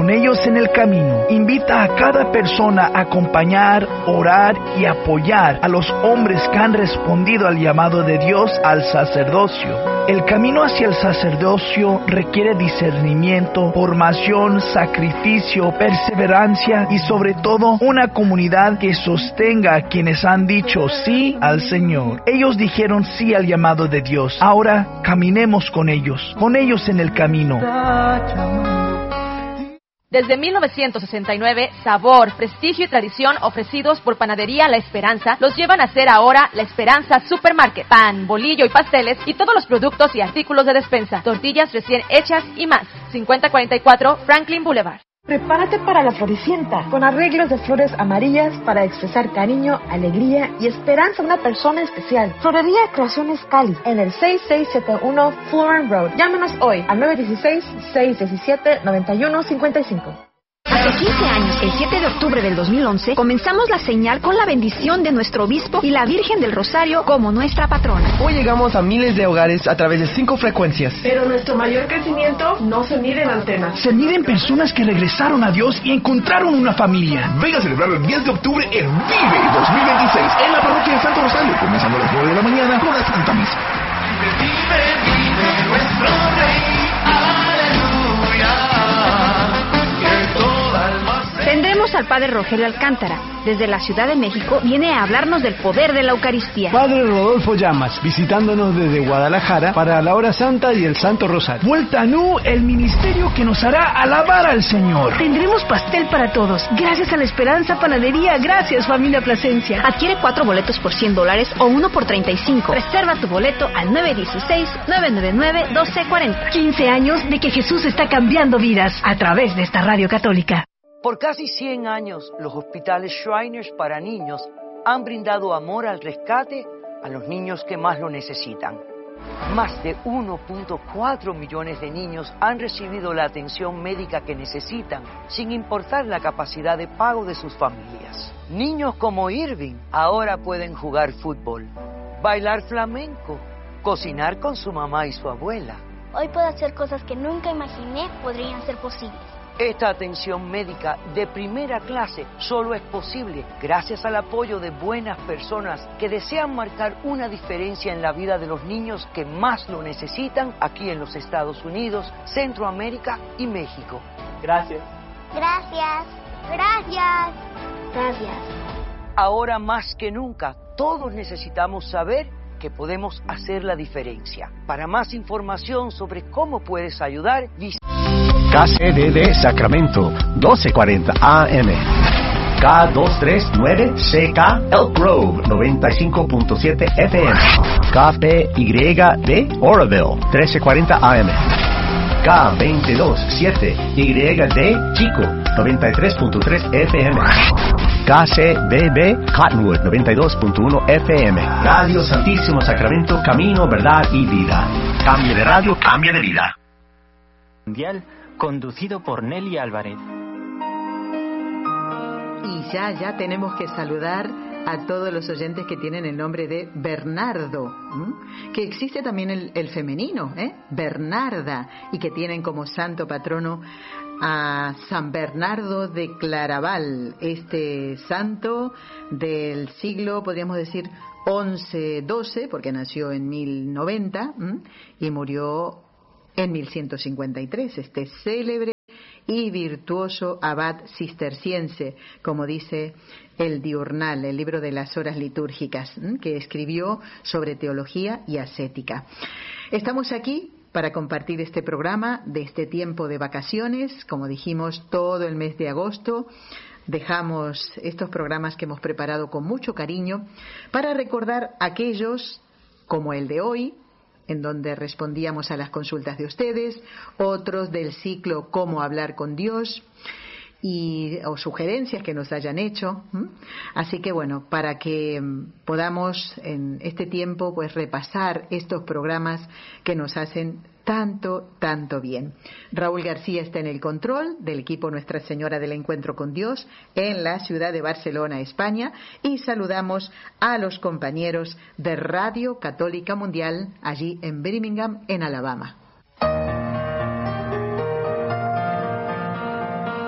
con ellos en el camino. Invita a cada persona a acompañar, orar y apoyar a los hombres que han respondido al llamado de Dios al sacerdocio. El camino hacia el sacerdocio requiere discernimiento, formación, sacrificio, perseverancia y sobre todo una comunidad que sostenga a quienes han dicho sí al Señor. Ellos dijeron sí al llamado de Dios. Ahora caminemos con ellos en el camino. Desde 1969, sabor, prestigio y tradición ofrecidos por Panadería La Esperanza los llevan a ser ahora La Esperanza Supermarket. Pan, bolillo y pasteles y todos los productos y artículos de despensa. Tortillas recién hechas y más. 5044 Franklin Boulevard. Prepárate para la Floricienta, con arreglos de flores amarillas para expresar cariño, alegría y esperanza a una persona especial. Florería Creaciones Cali, en el 6671 Florence Road. Llámenos hoy al 916-617-9155. Hace 15 años, el 7 de octubre del 2011, comenzamos la señal con la bendición de nuestro obispo y la Virgen del Rosario como nuestra patrona. Hoy llegamos a miles de hogares a través de 5 frecuencias. Pero nuestro mayor crecimiento no se mide en antenas. Se mide en personas que regresaron a Dios y encontraron una familia. Venga a celebrar el 10 de octubre en Vive 2026 en la parroquia de Santo Rosario, comenzando a las 9 de la mañana con la Santa Misa. Vive nuestro Rey. Tendremos al Padre Rogelio Alcántara. Desde la Ciudad de México viene a hablarnos del poder de la Eucaristía. Padre Rodolfo Llamas, visitándonos desde Guadalajara para la Hora Santa y el Santo Rosario. Vuelta Nu, el ministerio que nos hará alabar al Señor. Tendremos pastel para todos. Gracias a La Esperanza Panadería. Gracias, familia Plasencia. Adquiere 4 boletos por $100 o 1 por $35. Reserva tu boleto al 916-999-1240. 15 años de que Jesús está cambiando vidas a través de esta radio católica. Por casi 100 años, los hospitales Shriners para niños han brindado amor al rescate a los niños que más lo necesitan. Más de 1.4 millones de niños han recibido la atención médica que necesitan, sin importar la capacidad de pago de sus familias. Niños como Irving ahora pueden jugar fútbol, bailar flamenco, cocinar con su mamá y su abuela. Hoy puedo hacer cosas que nunca imaginé podrían ser posibles. Esta atención médica de primera clase solo es posible gracias al apoyo de buenas personas que desean marcar una diferencia en la vida de los niños que más lo necesitan aquí en los Estados Unidos, Centroamérica y México. Gracias. Gracias. Gracias. Gracias. Ahora más que nunca, todos necesitamos saber que podemos hacer la diferencia. Para más información sobre cómo puedes ayudar, visita KCDD Sacramento, 1240 AM. K239CK Elk Grove, 95.7 FM. KPYD Oroville, 1340 AM. K227YD Chico, 93.3 FM. KCDB Cottonwood, 92.1 FM. Radio Santísimo Sacramento, camino, verdad y vida. Cambia de radio, cambia de vida. Mundial, conducido por Nelly Álvarez. Y ya tenemos que saludar a todos los oyentes que tienen el nombre de Bernardo, que existe también el femenino, Bernarda, y que tienen como santo patrono a San Bernardo de Claraval, este santo del siglo, podríamos decir, 11-12, porque nació en 1090 y murió en 1153, este célebre y virtuoso abad cisterciense, como dice el Diurnal, el libro de las horas litúrgicas, que escribió sobre teología y ascética. Estamos aquí para compartir este programa de este tiempo de vacaciones, como dijimos, todo el mes de agosto. Dejamos estos programas que hemos preparado con mucho cariño para recordar aquellos, como el de hoy, en donde respondíamos a las consultas de ustedes, otros del ciclo Cómo hablar con Dios, o sugerencias que nos hayan hecho. Así que bueno, para que podamos en este tiempo pues repasar estos programas que nos hacen tanto bien. Raúl García está en el control del equipo Nuestra Señora del Encuentro con Dios en la ciudad de Barcelona, España, y saludamos a los compañeros de Radio Católica Mundial allí en Birmingham, en Alabama.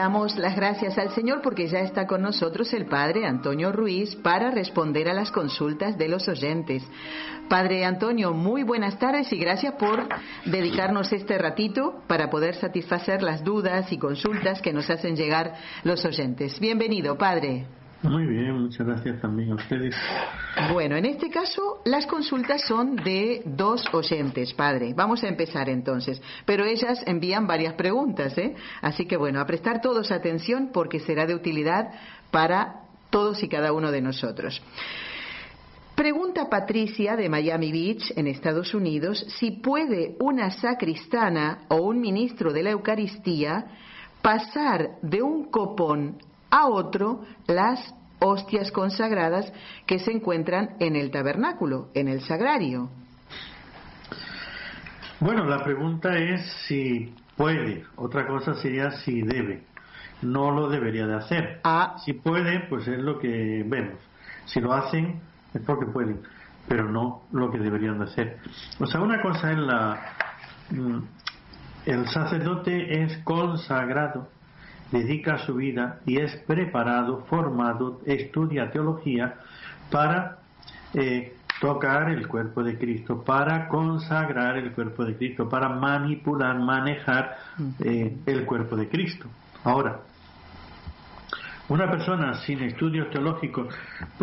damos las gracias al Señor porque ya está con nosotros el Padre Antonio Ruiz para responder a las consultas de los oyentes. Padre Antonio, muy buenas tardes y gracias por dedicarnos este ratito para poder satisfacer las dudas y consultas que nos hacen llegar los oyentes. Bienvenido, Padre. Muy bien, muchas gracias también a ustedes. Bueno, en este caso las consultas son de 2 oyentes, Padre. Vamos a empezar entonces, pero ellas envían varias preguntas, Así que bueno, a prestar todos atención porque será de utilidad para todos y cada uno de nosotros. Pregunta Patricia de Miami Beach, en Estados Unidos, si puede una sacristana o un ministro de la Eucaristía pasar de un copón a otro las hostias consagradas que se encuentran en el tabernáculo, en el sagrario. Bueno, la pregunta es si puede, otra cosa sería si debe. No lo debería de hacer. Si puede, pues es lo que vemos. Si lo hacen, es porque pueden, pero no lo que deberían de hacer. O sea, una cosa es el sacerdote es consagrado, dedica su vida y es preparado, formado, estudia teología para tocar el cuerpo de Cristo, para consagrar el cuerpo de Cristo, para manipular, manejar el cuerpo de Cristo. Ahora, una persona sin estudios teológicos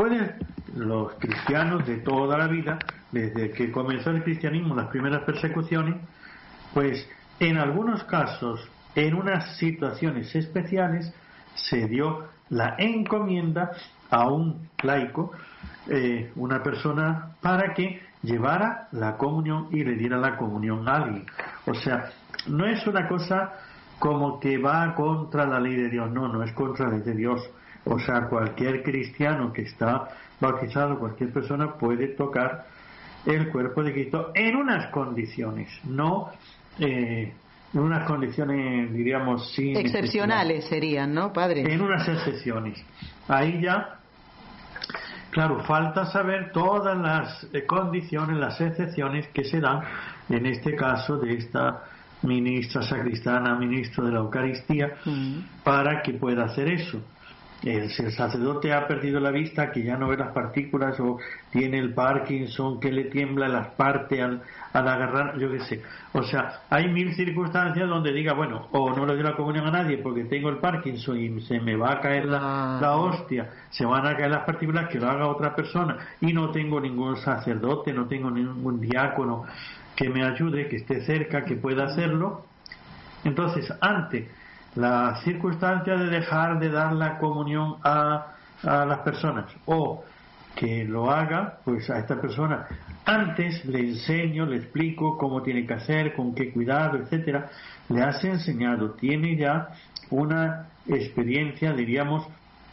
los cristianos de toda la vida, desde que comenzó el cristianismo, las primeras persecuciones, pues en algunos casos, en unas situaciones especiales, se dio la encomienda a un laico, una persona, para que llevara la comunión y le diera la comunión a alguien. O sea, no es una cosa como que va contra la ley de Dios, no es contra la ley de Dios. O sea, cualquier cristiano que está bautizado, cualquier persona puede tocar el cuerpo de Cristo en unas condiciones, no en unas condiciones, diríamos, sin excepcionales serían, ¿no, Padre? En unas excepciones. Ahí ya, claro, falta saber todas las condiciones, las excepciones que se dan en este caso de esta ministra sacristana, ministro de la Eucaristía, para que pueda hacer eso. Si el sacerdote ha perdido la vista, que ya no ve las partículas, o tiene el Parkinson, que le tiembla las partes al agarrar, yo qué sé. O sea, hay 1000 circunstancias donde diga, bueno, o no le doy la comunión a nadie porque tengo el Parkinson y se me va a caer la hostia, se van a caer las partículas, que lo haga otra persona, y no tengo ningún sacerdote, no tengo ningún diácono que me ayude, que esté cerca, que pueda hacerlo. Entonces, ante la circunstancia de dejar de dar la comunión a las personas, o que lo haga, pues a esta persona antes le enseño, le explico cómo tiene que hacer, con qué cuidado, etcétera. Le has enseñado, tiene ya una experiencia, diríamos,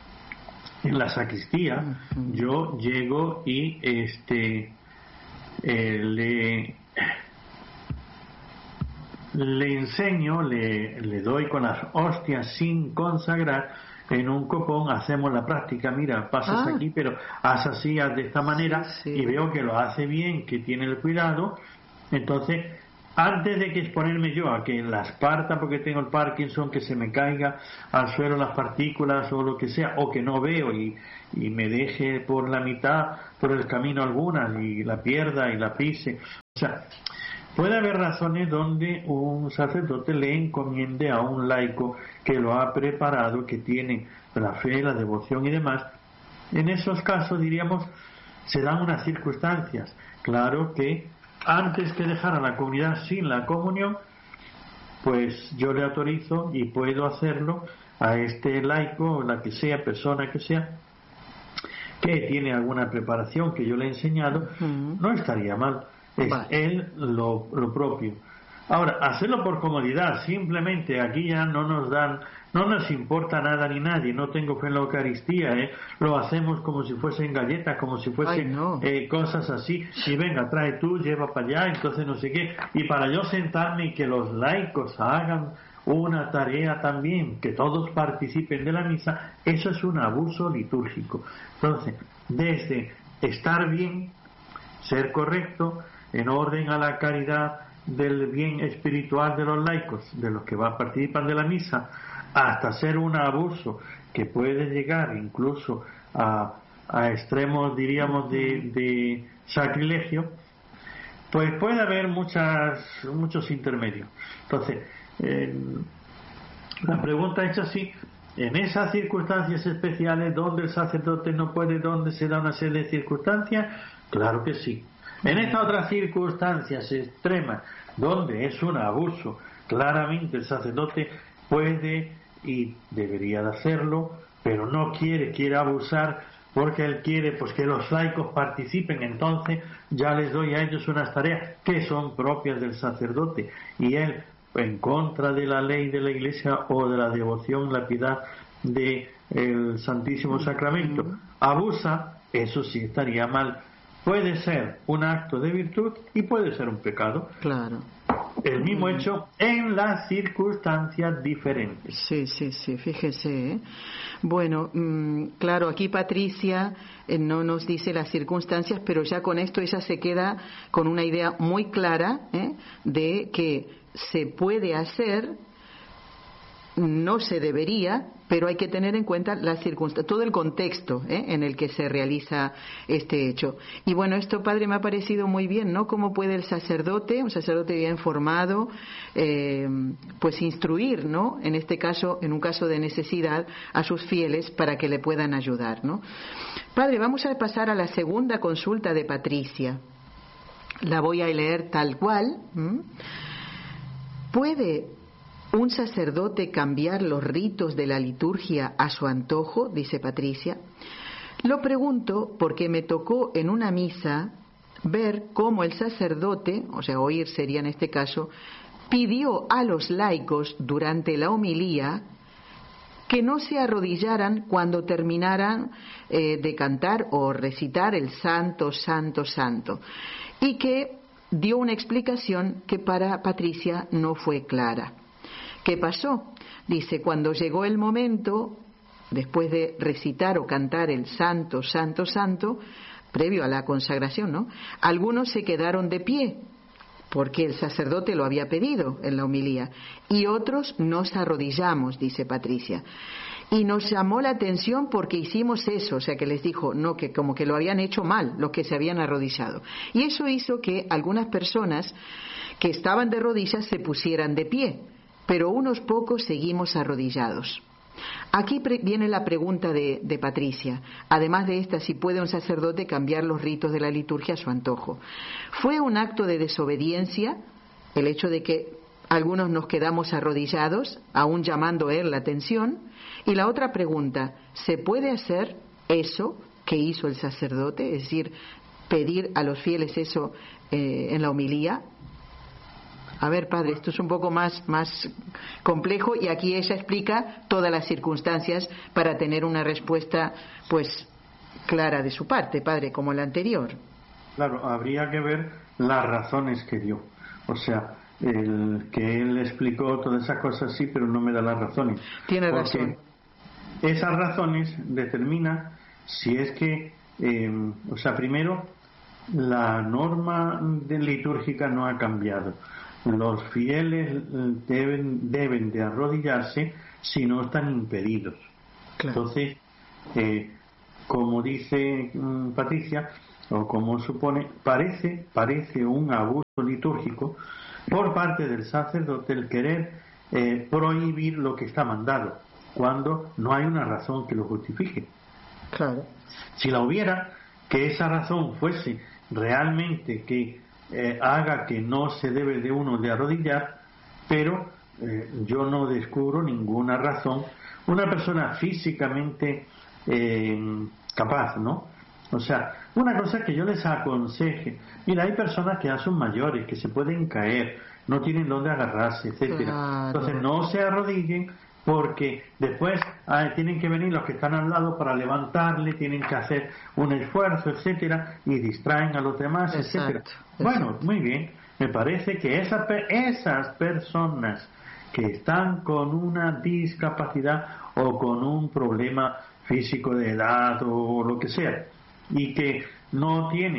en la sacristía. Yo llego y le enseño, le doy con las hostias sin consagrar en un copón, hacemos la práctica, mira, pasas aquí, pero haz así, haz de esta manera, y veo que lo hace bien, que tiene el cuidado. Entonces, antes de que exponerme yo a que las parta porque tengo el Parkinson, que se me caiga al suelo las partículas o lo que sea, o que no veo y me deje por la mitad, por el camino algunas, y la pierda y la pise. O sea, puede haber razones donde un sacerdote le encomiende a un laico que lo ha preparado, que tiene la fe, la devoción y demás. En esos casos, diríamos, se dan unas circunstancias. Claro que antes que dejar a la comunidad sin la comunión, pues yo le autorizo y puedo hacerlo a este laico, la que sea, persona que sea, que tiene alguna preparación que yo le he enseñado, no estaría mal. Es él lo propio. Ahora, hacerlo por comodidad, simplemente aquí ya no nos importa nada ni nadie, no tengo fe en la Eucaristía, lo hacemos como si fuesen galletas, como si fuesen cosas así, y venga, trae tú, lleva para allá, entonces no sé qué, y para yo sentarme y que los laicos hagan una tarea también, que todos participen de la misa, eso es un abuso litúrgico. Entonces, desde estar bien, ser correcto, en orden a la caridad del bien espiritual de los laicos, de los que participan de la misa, hasta ser un abuso que puede llegar incluso a extremos, diríamos, de sacrilegio, pues puede haber muchos intermedios. Entonces, la pregunta es así: en esas circunstancias especiales donde el sacerdote no puede, donde se da una serie de circunstancias, claro que sí. En estas otras circunstancias extremas donde es un abuso, claramente el sacerdote puede y debería de hacerlo, pero no quiere abusar, porque él quiere pues que los laicos participen. Entonces ya les doy a ellos unas tareas que son propias del sacerdote, y él, en contra de la ley de la Iglesia o de la devoción, la piedad del Santísimo Sacramento, abusa, eso sí estaría mal. Puede ser un acto de virtud y puede ser un pecado. Claro. El mismo hecho en las circunstancias diferentes. Sí, fíjese, ¿eh? Bueno, claro, aquí Patricia no nos dice las circunstancias, pero ya con esto ella se queda con una idea muy clara, de que se puede hacer, no se debería, pero hay que tener en cuenta las circunstancias, todo el contexto en el que se realiza este hecho. Y bueno, esto, padre, me ha parecido muy bien, ¿no? Cómo puede el sacerdote, un sacerdote bien formado, pues instruir, ¿no? En este caso, en un caso de necesidad, a sus fieles para que le puedan ayudar, ¿no? Padre, vamos a pasar a la segunda consulta de Patricia. La voy a leer tal cual. ¿Puede un sacerdote cambiar los ritos de la liturgia a su antojo?, dice Patricia. Lo pregunto porque me tocó en una misa ver cómo el sacerdote, o sea, oír sería en este caso, pidió a los laicos durante la homilía que no se arrodillaran cuando terminaran de cantar o recitar el Santo, Santo, Santo, y que dio una explicación que para Patricia no fue clara. ¿Qué pasó? Dice, cuando llegó el momento, después de recitar o cantar el Santo, Santo, Santo, previo a la consagración, ¿no?, algunos se quedaron de pie, porque el sacerdote lo había pedido en la homilía, y otros nos arrodillamos, dice Patricia. Y nos llamó la atención porque hicimos eso, o sea que les dijo, no, que como que lo habían hecho mal, los que se habían arrodillado. Y eso hizo que algunas personas que estaban de rodillas se pusieran de pie, pero unos pocos seguimos arrodillados. Aquí viene la pregunta de Patricia. Además de esta, si puede un sacerdote cambiar los ritos de la liturgia a su antojo. ¿Fue un acto de desobediencia el hecho de que algunos nos quedamos arrodillados, aún llamando a él la atención? Y la otra pregunta, ¿se puede hacer eso que hizo el sacerdote? Es decir, pedir a los fieles eso en la homilía. A ver, padre, esto es un poco más complejo, y aquí ella explica todas las circunstancias para tener una respuesta pues clara de su parte, padre, como la anterior. Claro, habría que ver las razones que dio. O sea, que él explicó todas esas cosas, sí, pero no me da las razones. Tiene razón. Esas razones determinan si es que, o sea, primero, la norma litúrgica no ha cambiado. Los fieles deben de arrodillarse si no están impedidos. Claro. Entonces, como dice Patricia, o como supone, parece un abuso litúrgico por parte del sacerdote el querer prohibir lo que está mandado, cuando no hay una razón que lo justifique. Claro. Si la hubiera, que esa razón fuese realmente que haga que no se debe de uno de arrodillar, pero yo no descubro ninguna razón. Una persona físicamente capaz, ¿no? O sea, una cosa que yo les aconseje, mira, hay personas que ya son mayores, que se pueden caer, no tienen dónde agarrarse, etcétera. Claro. Entonces no se arrodillen, porque después tienen que venir los que están al lado para levantarle, tienen que hacer un esfuerzo, etcétera, y distraen a los demás, etcétera. Bueno, muy bien. Me parece que esas personas que están con una discapacidad o con un problema físico de edad o lo que sea, y que no tienen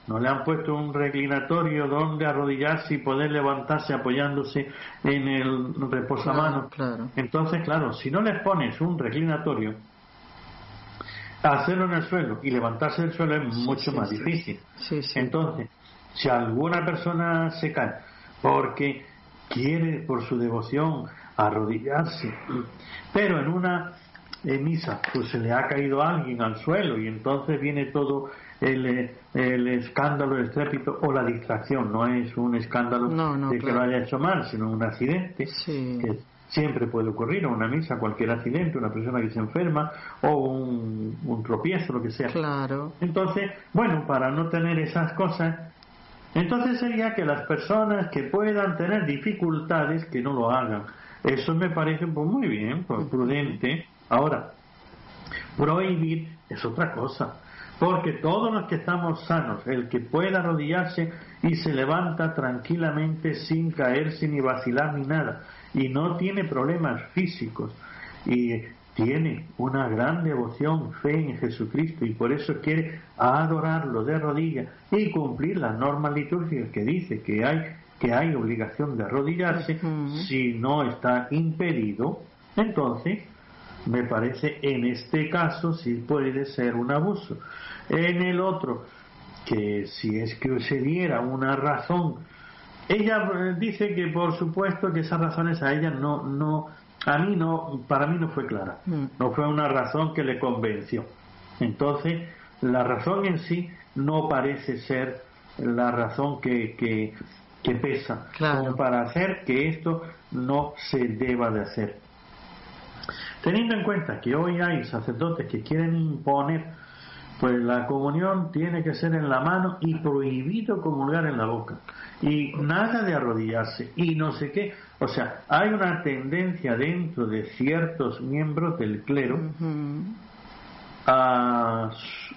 no le han puesto un reclinatorio donde arrodillarse y poder levantarse apoyándose en el reposamanos. Claro. Entonces, claro, si no les pones un reclinatorio, hacerlo en el suelo y levantarse del suelo es mucho más difícil. Entonces, si alguna persona se cae porque quiere por su devoción arrodillarse, pero en una misa pues se le ha caído alguien al suelo y entonces viene todo el escándalo, el estrépito o la distracción. No es un escándalo de que lo haya hecho mal, sino un accidente que siempre puede ocurrir, o una misa, cualquier accidente, una persona que se enferma o un tropiezo, lo que sea. Entonces, bueno, para no tener esas cosas, entonces sería que las personas que puedan tener dificultades que no lo hagan. Eso me parece pues muy bien, pues prudente. Ahora, prohibir es otra cosa, porque todos los que estamos sanos, el que pueda arrodillarse y se levanta tranquilamente sin caerse ni vacilar ni nada, y no tiene problemas físicos, y tiene una gran devoción, fe en Jesucristo, y por eso quiere adorarlo de rodillas y cumplir las normas litúrgicas que dice que hay obligación de arrodillarse, si no está impedido, entonces me parece en este caso sí puede ser un abuso. En el otro, que si es que se diera una razón, ella dice que por supuesto que esas razones a ella para mí no fue clara, no fue una razón que le convenció. Entonces la razón en sí no parece ser la razón que pesa como para hacer que esto no se deba de hacer. Teniendo en cuenta que hoy hay sacerdotes que quieren imponer, pues la comunión tiene que ser en la mano y prohibido comulgar en la boca, y nada de arrodillarse y no sé qué. O sea, hay una tendencia dentro de ciertos miembros del clero a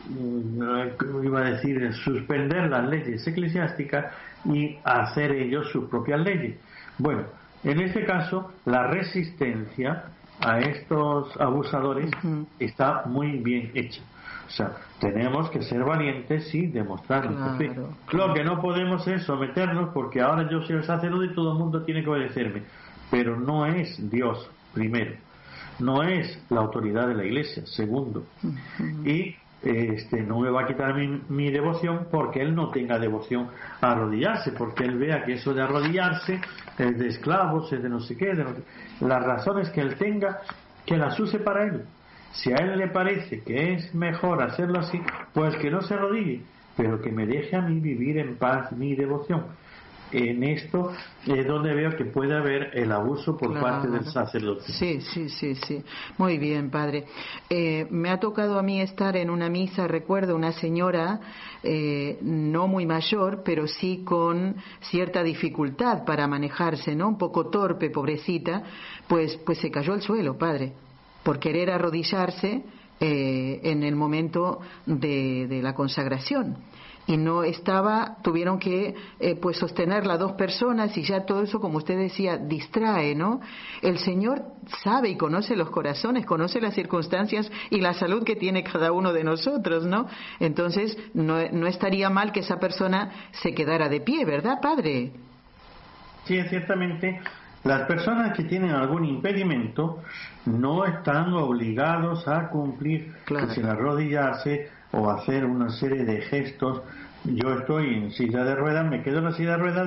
suspender las leyes eclesiásticas y hacer ellos sus propias leyes. Bueno, en este caso la resistencia a estos abusadores está muy bien hecha. O sea, tenemos que ser valientes y demostrar nuestra fe. Lo que no podemos es someternos, porque ahora yo soy el sacerdote y todo el mundo tiene que obedecerme. Pero no es Dios, primero. No es la autoridad de la Iglesia, segundo. Y no me va a quitar mi devoción porque él no tenga devoción a arrodillarse, porque él vea que eso de arrodillarse es de esclavos, es de no sé qué, las razones que él tenga, que las use para él. Si a él le parece que es mejor hacerlo así, pues que no se arrodille, pero que me deje a mí vivir en paz mi devoción. En esto es donde veo que puede haber el abuso por parte del sacerdote. Sí. Muy bien, padre. Me ha tocado a mí estar en una misa, recuerdo, una señora no muy mayor, pero sí con cierta dificultad para manejarse, ¿no? Un poco torpe, pobrecita, pues se cayó al suelo, padre, por querer arrodillarse en el momento de la consagración. Y no estaba, tuvieron que pues sostenerla dos personas, y ya todo eso, como usted decía, distrae, ¿no? El Señor sabe y conoce los corazones, conoce las circunstancias y la salud que tiene cada uno de nosotros, ¿no? Entonces no estaría mal que esa persona se quedara de pie, ¿verdad, padre? Sí, ciertamente. Las personas que tienen algún impedimento no están obligados a cumplir, sin arrodillarse o hacer una serie de gestos. Yo estoy en silla de ruedas, me quedo en la silla de ruedas